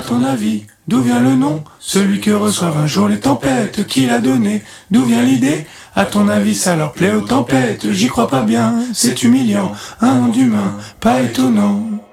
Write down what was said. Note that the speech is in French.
ton avis, d'où vient le nom? Celui que reçoivent un jour les tempêtes, qui l'a donné? D'où vient l'idée? À ton avis ça leur plaît aux tempêtes? J'y crois pas bien, c'est humiliant, un nom d'humain, pas étonnant.